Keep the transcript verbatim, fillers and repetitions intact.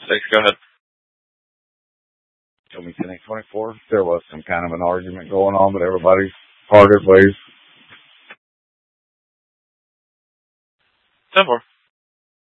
Thanks, go ahead. Tell me, ten eight twenty-four. There was some kind of an argument going on, but everybody parted ways. ten four.